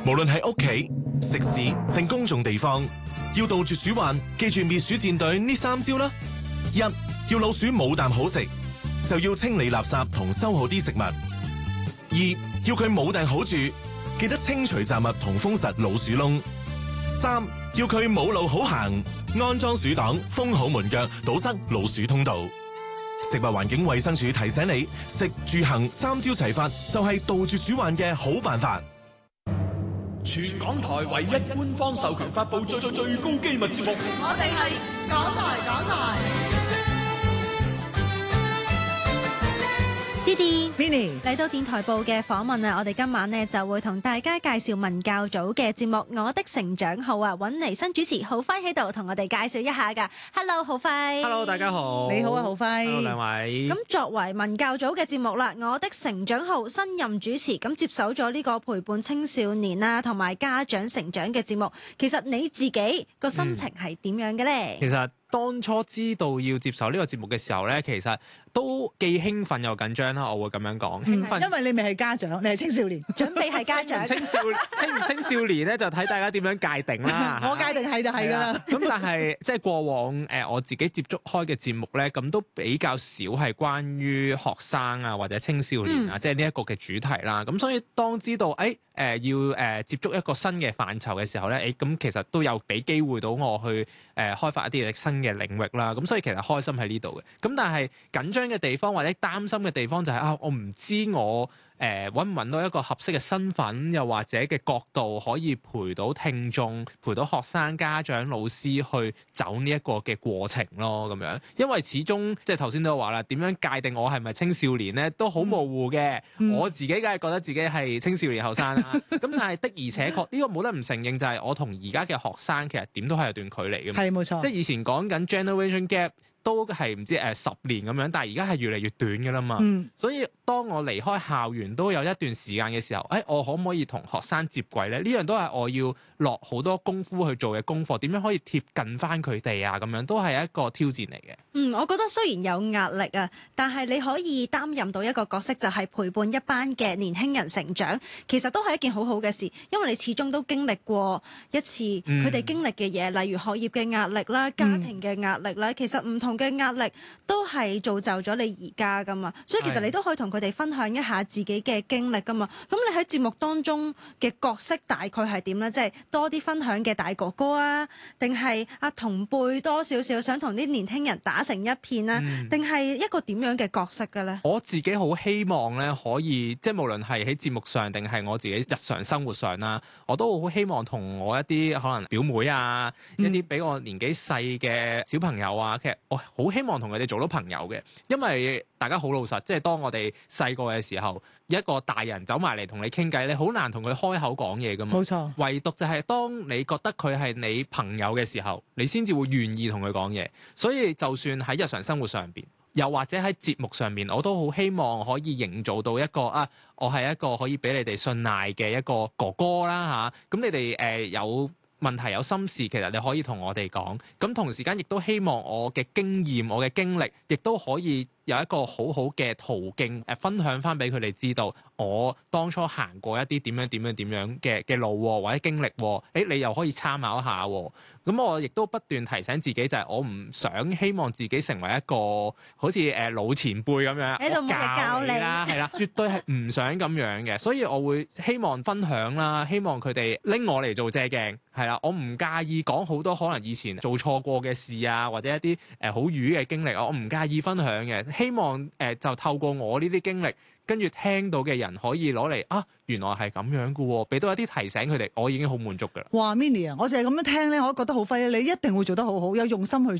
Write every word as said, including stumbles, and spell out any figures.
無論係屋企、食肆定公眾地方，要杜絕鼠患，記住滅鼠戰隊呢三招啦。一，要老鼠冇啖好食，就要清理垃圾同收好啲食物。二，要佢冇埞好住，記得清除雜物同封實老鼠窿。三，要佢冇路好行，安裝鼠擋，封好門腳，堵塞老鼠通道。食物環境衛生署提醒你，食住行三招齊發，就係杜絕鼠患嘅好辦法。 全港台唯一官方授權發布最最最高機密節目， 我哋係港台港台。 Didi Minnie 嚟到電台部嘅訪問啊，我哋今晚呢就會同大家介紹文教組嘅節目《我的成長號》啊，揾嚟新主持浩輝喺度同我哋介紹一下噶。Hello， 浩輝。 Hello， 大家好。 你好啊，浩輝。 Hello， 兩位。 咁作為文教組嘅節目啦，《我的成長號》新任主持，咁接手咗呢個陪伴青少年啊同埋家長成長嘅節目。其實你自己個心情係點樣嘅咧？ 其實當初知道要接受呢個節目嘅時候咧，其實都既興奮又緊張啦。我會咁樣講，興奮， 因為你未係家長，你係青少年， 準備係家長。 青少青唔青少年咧，就睇大家點樣界定啦。 我界定係就係㗎啦。 咁但係即係過往誒、呃、我自己接觸開嘅節目咧，咁都比較少係關於學生啊或者青少年啊，嗯、即係呢一個嘅主題啦。咁所以當知道誒誒、欸呃、要誒、呃、接觸一個新嘅範疇嘅時候咧，誒、欸、咁其實都有俾機會到我去誒、呃、開發一啲嘅新嘅領域啦。咁所以其實開心喺呢度嘅。咁但係緊張嘅地方或者擔心嘅地方就係、是、啊，我唔知我誒揾唔揾到一個合適嘅身份，又或者嘅角度可以陪到聽眾、陪到學生、家長、老師去走呢一個嘅過程咯，咁樣。因為始終即係頭先都話啦，點樣界定我係咪青少年咧，都好模糊嘅。嗯、我自己梗係覺得自己係青少年後生啦。咁但係的而且確呢、呢個冇得唔承認，就係我同而家嘅學生其實點都係有段距離嘅。 係冇錯。即係以前講緊 generation gap。都係唔知誒十年咁樣，但係而家係越嚟越短嘅啦嘛。嗯、所以當我離開校園都有一段時間嘅時候，誒、哎、我可唔可以同學生接軌咧？呢樣都係我要落好多功夫去做嘅功課。點樣可以貼近翻佢哋啊？咁樣都係一個挑戰嚟嘅。 嗯，我覺得雖然有壓力啊，但係你可以擔任到一個角色，就係陪伴一班嘅年輕人成長，其實都係一件好好嘅事，因為你始終都經歷過一次佢哋經歷嘅嘢，嗯、例如學業嘅壓力啦、家庭嘅壓力啦，嗯、其實唔同嘅壓力都係造就咗你而家噶嘛，所以其實你都可以同佢哋分享一下自己嘅經歷噶嘛。咁你喺節目當中嘅角色大概係點咧？即係多啲分享嘅大哥哥啊，定係阿同輩多少少想同啲年輕人打成一片啊？定係、嗯、一個點樣嘅角色嘅咧？ 我自己好希望咧，可以即係無論係喺節目上定係我自己日常生活上啦，我都好希望同我一啲可能表妹啊，嗯、一啲比我年紀細嘅小朋友啊，其實我好希望同佢哋做到朋友嘅，因為大家好老實，即係當我哋細個嘅時候，一個大人走埋嚟同你傾偈，你好難同佢開口講嘢噶嘛。冇錯，唯獨就係當你覺得佢係你朋友嘅時候，你先至會願意同佢講嘢。所以就算喺日常生活上邊，又或者喺節目上面，我都好希望可以營造到一個啊，我係一個可以俾你哋信賴嘅一個哥哥啦嚇。咁、啊、你哋誒、呃、有問題有心事，其實你可以同我哋講。咁同時間亦都希望我嘅經驗、我嘅經歷，亦都可以有一個好好嘅途徑誒，分享翻俾佢哋知道，我當初行過一啲點樣點樣點樣嘅嘅路或者經歷，誒你又可以參考一下。咁我亦都不斷提醒自己，就係我唔想希望自己成為一個好似誒老前輩咁樣喺度每日教你啦， 係啦，絕對係唔想咁樣嘅。所以我會希望分享啦，希望佢哋拎我嚟做借鏡，係啦，我唔介意講好多可能以前做錯過嘅事啊，或者一啲誒好瘀嘅經歷啊，我唔介意分享嘅。希望誒、呃、就透過我呢啲經歷，跟住聽到嘅人可以攞嚟啊，原來係咁樣嘅喎，俾到一啲提醒佢哋，我已經好滿足㗎啦。 哇 Minnie 啊，我淨係咁樣聽咧，我都覺得好輝，你一定會做得好好，有用心去